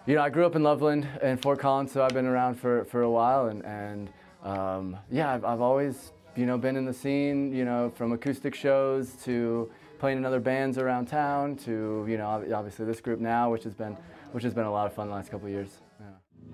I grew up in Loveland and Fort Collins, so I've been around for a while, yeah, I've always been in the scene, from acoustic shows to playing in other bands around town to obviously this group now, which has been a lot of fun the last couple of years. Yeah.